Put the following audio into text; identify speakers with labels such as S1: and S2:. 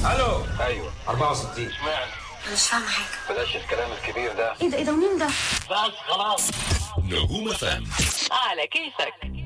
S1: الو.
S2: ايوه
S1: 64.
S2: اشمعنى؟
S3: مش فاهمة حاجة.
S2: بلاش الكلام الكبير ده.
S3: ايه ده ومين ده؟
S2: بس خلاص.
S4: نجوم FM
S5: على كيفك.